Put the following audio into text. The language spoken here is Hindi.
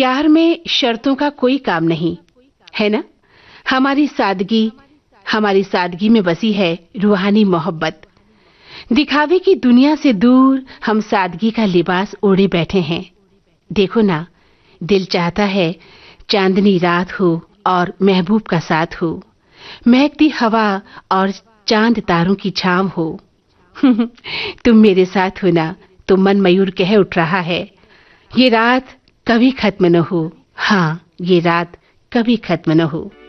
प्यार में शर्तों का कोई काम नहीं है ना। हमारी सादगी में बसी है रूहानी मोहब्बत। दिखावे की दुनिया से दूर हम सादगी का लिबास ओढ़े बैठे हैं। देखो ना, दिल चाहता है चांदनी रात हो और महबूब का साथ हो, महकती हवा और चांद तारों की छांव हो। तुम मेरे साथ हो ना, तो मन मयूर कह उठ रहा है, ये रात कभी खत्म न हो। हाँ, ये रात कभी खत्म न हो।